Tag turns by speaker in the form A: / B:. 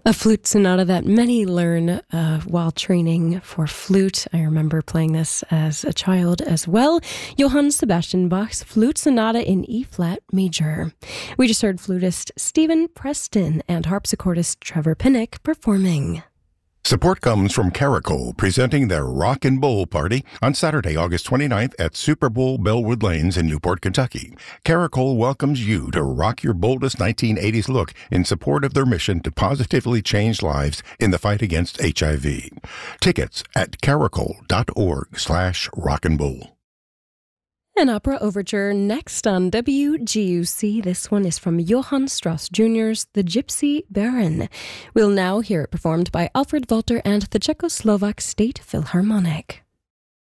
A: A flute sonata that many learn while training for flute. I remember playing this as a child as well. Johann Sebastian Bach's Flute Sonata in E-flat major. We just heard flutist Stephen Preston and harpsichordist Trevor Pinnock performing.
B: Support comes from Caracol, presenting their Rock and Bowl Party on Saturday, August 29th at Super Bowl Bellwood Lanes in Newport, Kentucky. Caracol welcomes you to rock your boldest 1980s look in support of their mission to positively change lives in the fight against HIV. Tickets at caracol.org/rockandbowl.
A: An opera overture next on WGUC. This one is from Johann Strauss Jr.'s The Gypsy Baron. We'll now hear it performed by Alfred Walter and the Czechoslovak State Philharmonic.